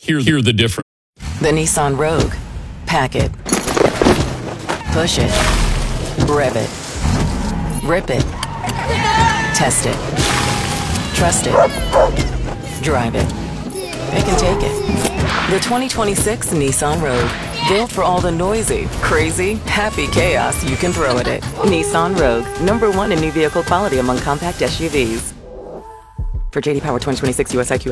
Hear the difference. The Nissan Rogue. Pack it. Push it. Rev it. Rip it. Test it. Trust it. Drive it. It can take it. The 2026 Nissan Rogue. Built for all the noisy, crazy, happy chaos you can throw at it. Nissan Rogue. #1 in new vehicle quality among compact SUVs. For JD Power 2026 US IQ